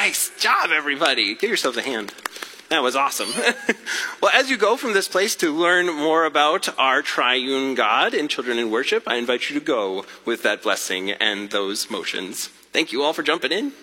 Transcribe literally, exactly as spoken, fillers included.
Nice job, everybody. Give yourselves a hand. That was awesome. Well, as you go from this place to learn more about our triune God and children in worship, I invite you to go with that blessing and those motions. Thank you all for jumping in.